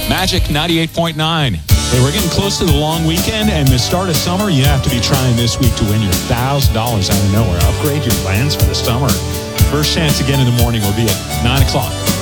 Magic 98.9. Hey, we're getting close to the long weekend and the start of summer. You have to be trying this week to win your $1,000 out of nowhere. Upgrade your plans for the summer. First chance again in the morning will be at 9 o'clock.